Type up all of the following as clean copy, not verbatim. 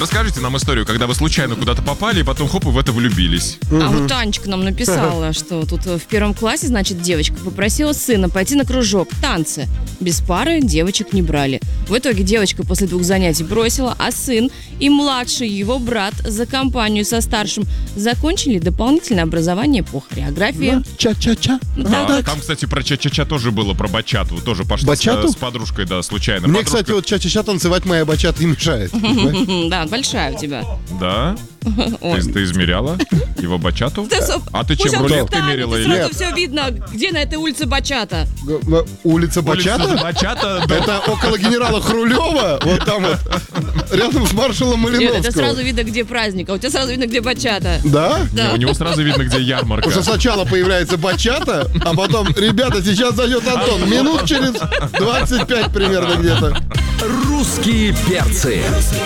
Расскажите нам историю, когда вы случайно куда-то попали, и потом хоп, и в это влюбились. А вот Танечка нам написала, что тут в первом классе, значит, девочка попросила сына пойти на кружок танцы. Без пары девочек не брали. В итоге девочка после 2 занятий бросила, а сын и младший его брат за компанию со старшим закончили дополнительное образование по хореографии. Ча-ча-ча. Там, кстати, про ча-ча-ча тоже было, про бачату. Тоже пошла с подружкой, да, случайно. Мне, кстати, вот ча-ча-ча танцевать моя бачата не мешает. Да, большая у тебя. Да? Ты измеряла его бачату? А ты чем, Пусть он рулеткой встанет, мерила? и Или... сразу все видно, где на этой улице бачата. Улица Бачата? Бачата, да. Это около генерала Хрулева, вот там вот, рядом с маршалом Нет, Малиновского. это сразу видно, где праздник, а у тебя сразу видно, где бачата. Да? Да. У него сразу видно, где ярмарка. Потому что сначала появляется бачата, а потом, ребята, сейчас зайдет Антон. Минут через 25 примерно где-то. Русские перцы.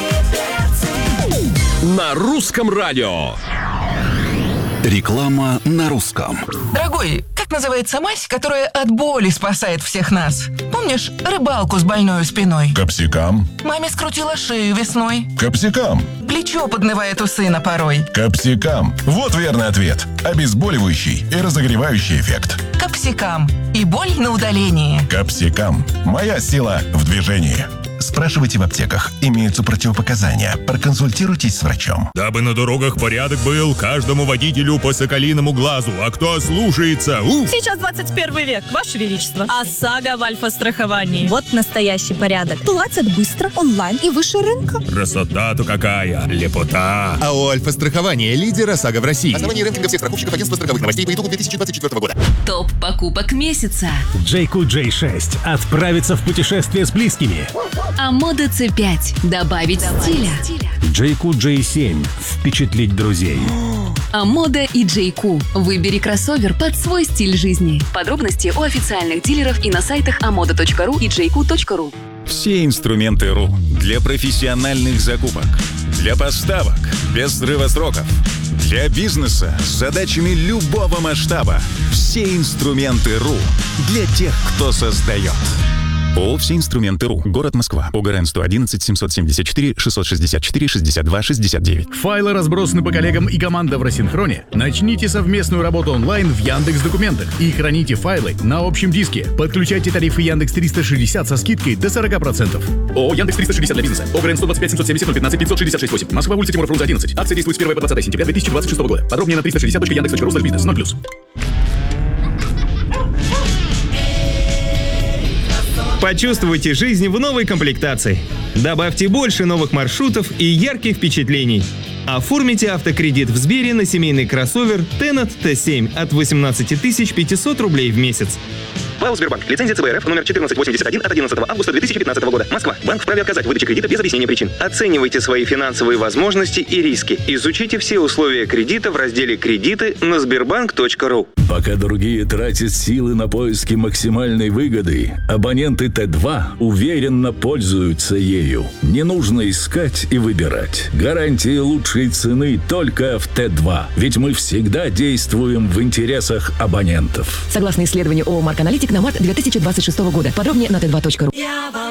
На русском радио. Реклама на русском. Дорогой, как называется мазь, которая от боли спасает всех нас? Помнишь рыбалку с больной спиной? Капсикам. Маме скрутила шею весной. Капсикам. Плечо поднывает у сына порой. Капсикам. Вот верный ответ. Обезболивающий и разогревающий эффект. Капсикам. И боль на удалении. Капсикам. Моя сила в движении. Спрашивайте в аптеках. Имеются противопоказания. Проконсультируйтесь с врачом. Дабы на дорогах порядок был, каждому водителю по соколиному глазу. А кто слушается? Сейчас 21 век, Ваше Величество. ОСАГО в альфа-страховании. Вот настоящий порядок. Платят быстро, онлайн и выше рынка. Красота-то какая! Лепота! АО «Альфа-страхование» — лидер ОСАГО в России. Основание рейтинга всех страховщиков агентства страховых новостей по итогам 2024 года. Топ покупок месяца. JQ J6 отправится в путешествие с близкими. А мода C5 добавить стиля. JQ J7 впечатлить друзей. А мода и JQ. Выбери кроссовер под свой стиль жизни. Подробности у официальных дилеров и на сайтах amoda.ru и jq.ru. Все инструменты РУ для профессиональных закупок, для поставок без срыва сроков, для бизнеса с задачами любого масштаба. Все инструменты РУ для тех, кто создает. ООО «Все инструменты РУ». Город Москва. ОГРН 111 774 664 62 69. Файлы разбросаны по коллегам и команда в рассинхроне. Начните совместную работу онлайн в Яндекс.Документах и храните файлы на общем диске. Подключайте тарифы Яндекс 360 со скидкой до 40%. ООО «Яндекс 360 для бизнеса». ОГРН 125 770 015 566 8. Москва, улица Тимура Фрунзе 11. Акция действует с 1 по 20 сентября 2026 года. Подробнее на 360.яндекс.ру/бизнес. 0+. Почувствуйте жизнь в новой комплектации. Добавьте больше новых маршрутов и ярких впечатлений. Оформите автокредит в Сбере на семейный кроссовер Tenat T7 от 18 500 рублей в месяц. ПАО «Сбербанк». Лицензия ЦБРФ номер 1481 от 11 августа 2015 года. Москва. Банк вправе отказать в выдаче кредита без объяснения причин. Оценивайте свои финансовые возможности и риски. Изучите все условия кредита в разделе «Кредиты» на sberbank.ru. Пока другие тратят силы на поиски максимальной выгоды, абоненты Т2 уверенно пользуются ею. Не нужно искать и выбирать. Гарантии лучшей цены только в Т2. Ведь мы всегда действуем в интересах абонентов. Согласно исследованию ООО «Марк Аналитик» на март 2026 года. Подробнее на t2.ru.